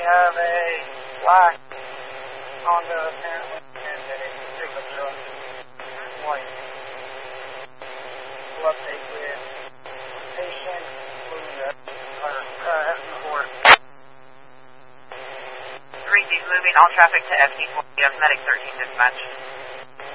have a black Honda apparently, and a pickup truck, white. We'll update with patient, including the FD4. 3G's moving all traffic to FD4, medic 13 dispatch.